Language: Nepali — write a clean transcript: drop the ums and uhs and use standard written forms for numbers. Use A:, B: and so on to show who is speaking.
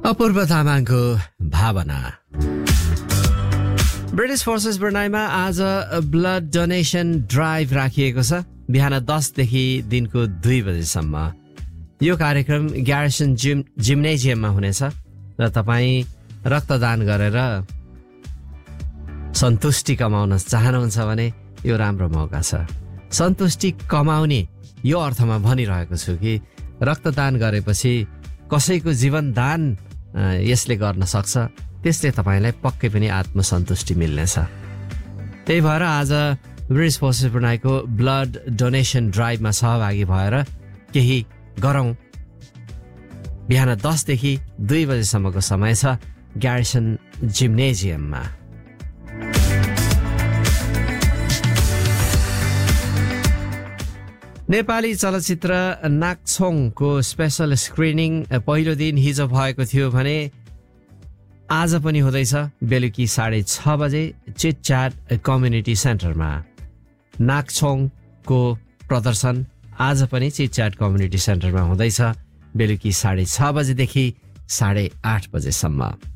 A: अपूर्व तामाङको भावना। ब्रिटिश फोर्सेस ब्रुनाईमा आज ब्लड डोनेसन ड्राइभ राखिएको छ बिहान 10 देखि दिनको 2 बजेसम्म। यो कार्यक्रम ग्यारिसन जिम्नेजियममा हुनेछ र तपाईँ रक्तदान गरेर सन्तुष्टि कमाउन चाहनुहुन्छ भने यो राम्रो मौका छ। सन्तुष्टि कमाउने यो अर्थमा भनिरहेको छु कि रक्तदान गरेपछि कसैको जीवनदान यसले गर्न सक्छ, त्यसले तपाईँलाई पक्कै पनि आत्मसन्तुष्टि मिल्नेछ। त्यही भएर आज ब्रिटिस फोर्सेस ब्रुनाईको ब्लड डोनेसन ड्राइभमा सहभागी भएर केही गरौँ। बिहान 10 देखि 2 बजेसम्मको समय छ ग्यारिसन जिम्नेजियममा। नेपाली चलचित्र नाक्छोङको स्पेशल स्क्रिनिङ पहिलो दिन हिजो भएको थियो भने आज पनि हुँदैछ बेलुकी 6:30 बजे चिटच्याट कम्युनिटी सेन्टरमा। नाक्छोङको प्रदर्शन आज पनि चिटच्याट कम्युनिटी सेन्टरमा हुँदैछ बेलुकी 6:30 बजेदेखि 8:30 बजेसम्म।